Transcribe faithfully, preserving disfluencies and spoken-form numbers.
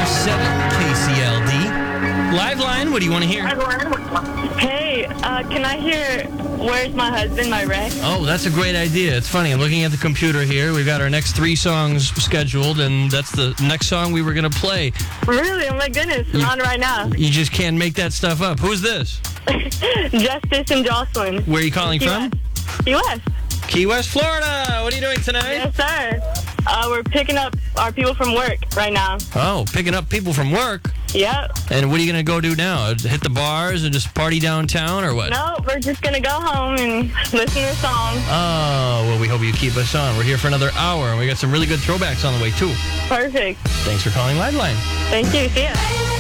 seven K C L D. Live line, what do you want to hear? Hey, uh, can I hear Where's My Husband, My Wreck? Oh, that's a great idea. It's funny. I'm looking at the computer here. We've got our next three songs scheduled, and that's the next song we were going to play. Really? Oh my goodness, I'm You- on right now. You just can't make that stuff up. Who's this? Justice and Jocelyn. Where are you calling Key from? West. Key West. Key West, Florida. What are you doing tonight? Yes, sir. Uh, we're picking up our people from work right now. Oh, picking up people from work. Yep. And what are you going to go do now? Hit the bars and just party downtown or what? No, we're just going to go home and listen to songs. Oh, well, we hope you keep us on. We're here for another hour, and we got some really good throwbacks on the way, too. Perfect. Thanks for calling Liveline. Thank you. See ya.